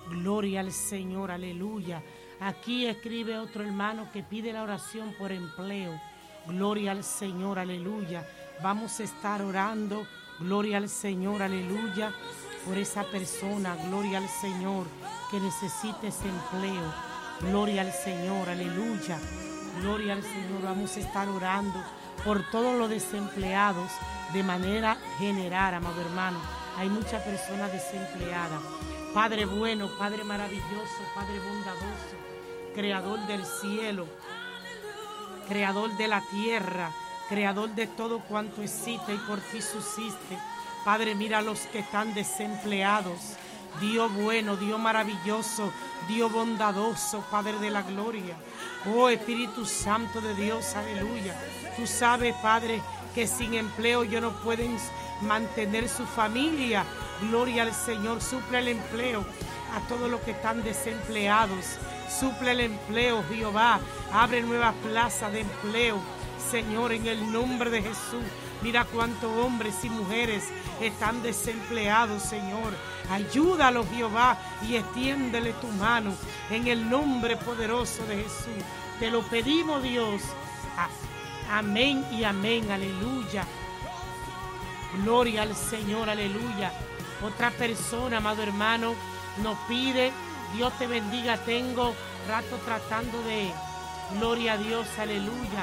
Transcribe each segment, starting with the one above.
Gloria al Señor, aleluya. Aquí escribe otro hermano que pide la oración por empleo. Gloria al Señor, aleluya. Vamos a estar orando, gloria al Señor, aleluya, por esa persona, gloria al Señor, que necesite ese empleo. Gloria al Señor, aleluya. Gloria al Señor, vamos a estar orando por todos los desempleados de manera general, amado hermano. Hay muchas personas desempleadas. Padre bueno, Padre maravilloso, Padre bondadoso, Creador del cielo, Creador de la tierra, Creador de todo cuanto existe y por ti subsiste. Padre, mira a los que están desempleados. Dios bueno, Dios maravilloso, Dios bondadoso, Padre de la gloria. Oh Espíritu Santo de Dios, aleluya. Tú sabes, Padre, que sin empleo ellos no pueden mantener su familia. Gloria al Señor, suple el empleo a todos los que están desempleados. Suple el empleo, Jehová. Abre nuevas plazas de empleo, Señor, en el nombre de Jesús. Mira cuántos hombres y mujeres están desempleados, Señor. Ayúdalos, Jehová, y extiéndele tu mano en el nombre poderoso de Jesús. Te lo pedimos, Dios. Amén y amén, aleluya. Gloria al Señor, aleluya. Otra persona, amado hermano, nos pide, Dios te bendiga, tengo rato tratando de, gloria a Dios, aleluya.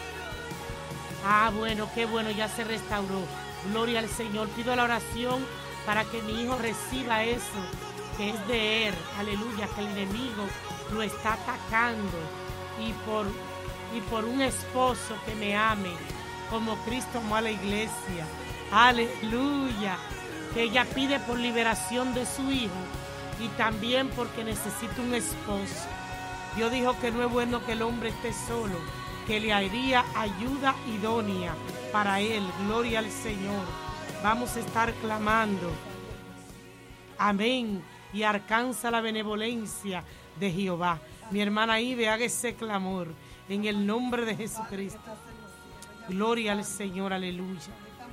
Bueno, qué bueno, ya se restauró. Gloria al Señor. Pido la oración para que mi hijo reciba eso que es de él. Aleluya, que el enemigo lo está atacando. Y por un esposo que me ame, como Cristo amó a la iglesia. Aleluya. Que ella pide por liberación de su hijo y también porque necesita un esposo. Dios dijo que no es bueno que el hombre esté solo, que le haría ayuda idónea para él. Gloria al Señor. Vamos a estar clamando. Amén. Y alcanza la benevolencia de Jehová. Mi hermana Ibe, haga ese clamor en el nombre de Jesucristo. Gloria al Señor, aleluya.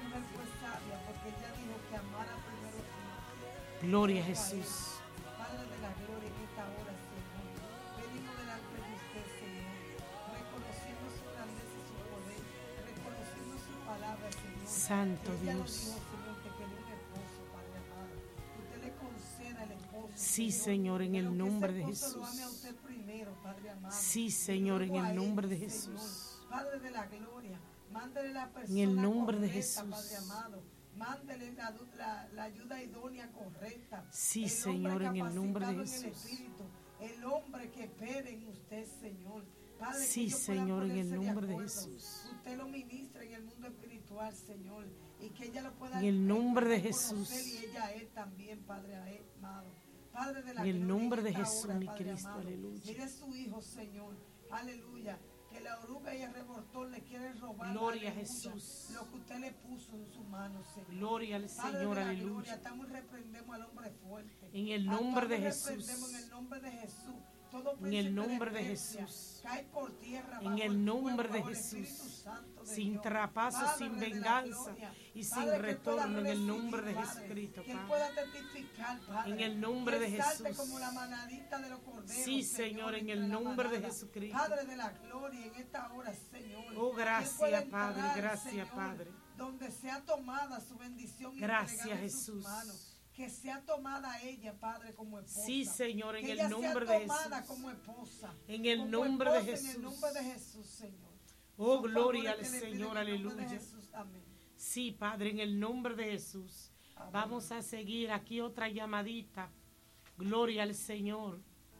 Gloria a Jesús. Padre de la gloria, en esta hora, Señor, venimos delante de usted, Señor, reconociendo su grandeza y su poder, reconociendo su palabra, Señor. Santo Ella Dios. Lo dijo, Señor, que quería un esposo, Padre amado. Usted le conceda el esposo. Sí, Señor, en el nombre de Jesús. Lo ame a Jesús. usted primero, Padre amado. Sí, Señor, en el nombre de Jesús. Señor, Padre de la gloria, mándele la persona En el nombre de correcta, Jesús. Padre amado. Mándele la ayuda idónea correcta. Sí, Señor, en el nombre de En el Jesús. Espíritu, el hombre que espere en usted, Señor. Padre, Sí, que ellos puedan Señor, en el ponerse de nombre de acuerdo. Jesús. Usted lo ministra en el mundo espiritual, Señor, y que ella lo pueda En el nombre de conocer, Jesús. y ella él también, Padre amado. Padre de la En el gloria, nombre de esta Jesús, hora, mi Padre Cristo, amado. aleluya. Mire su hijo, Señor, aleluya. Que la oruga y el rebortón le quieren robar. Gloria a aleluya, Jesús. lo que usted le puso en su mano, Señor. Gloria al Padre Señor, de la aleluya. gloria, estamos y reprendemos al hombre fuerte. En el nombre de Jesús. Reprendemos en el nombre de Jesús. Todo En el nombre de epilepsia Jesús. cae por tierra. En bajo el nombre fuego, de bajo el Jesús. Espíritu Santo de Sin Dios. trapazo, Padre sin de la venganza gloria. y sin Padre, que retorno. pueda En el recibir, nombre de Padre, Jesucristo, que él Padre. pueda testificar, Padre. En el nombre que de salte Jesús. como la manadita de los corderos. Sí, Señor, en el entre la nombre de manada. Jesucristo. Padre de la gloria, en esta hora, Señor. Oh, que él gracias, pueda entrar, Padre, gracias, Señor, Padre. donde sea tomada su bendición y Gracias, entregada en sus Jesús. manos. Que sea tomada ella, Padre, como esposa. Sí, Señor, en que el ella nombre sea de tomada Jesús. como esposa. En el Como nombre de esposa, Jesús. En el nombre de Jesús, Señor. Oh, Son gloria favores al que le Señor, pido en el nombre de aleluya. Jesús. Amén. Sí, Padre, en el nombre de Jesús. Amén. Vamos a seguir aquí otra llamadita. Gloria al Señor.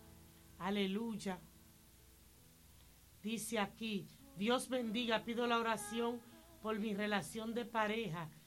Aleluya. Dice aquí, Dios bendiga, pido la oración por mi relación de pareja